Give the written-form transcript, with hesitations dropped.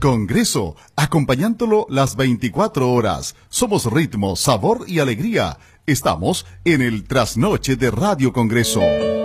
Congreso, acompañándolo las 24 horas. Somos ritmo, sabor y alegría. Estamos en el Trasnoche de Radio Congreso.